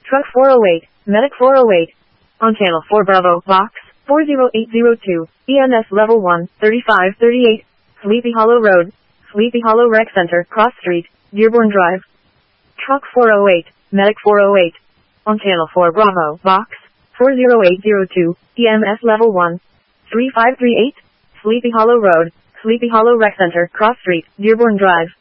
Truck 408, Medic 408. On Channel 4 Bravo, Box 40802, EMS Level 1, 3538, Sleepy Hollow Road, Sleepy Hollow Rec Center, Cross Street, Dearborn Drive. Truck 408, Medic 408. On Channel 4 Bravo, Box 40802, EMS Level 1, 3538, Sleepy Hollow Road, Sleepy Hollow Rec Center, Cross Street, Dearborn Drive.